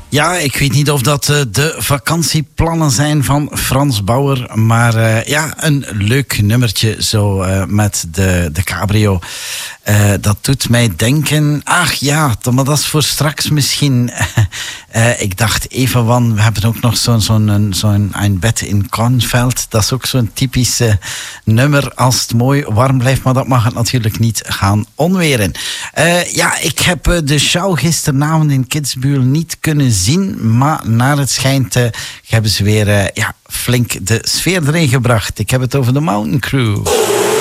Ja, ik weet niet of dat de vakantieplannen zijn van Frans Bauer. Maar een leuk nummertje zo met de Cabrio. Dat doet mij denken... Ach ja, maar dat is voor straks misschien. Ik dacht even van... We hebben ook nog zo'n Ein Bett in Kornfeld. Dat is ook zo'n typische nummer als het mooi warm blijft. Maar dat mag het natuurlijk niet gaan onweren. Ik heb de show gisteravond in Kitzbühel niet kunnen zien. Maar naar het schijnt hebben ze weer flink de sfeer erin gebracht. Ik heb het over de Mountain Crew.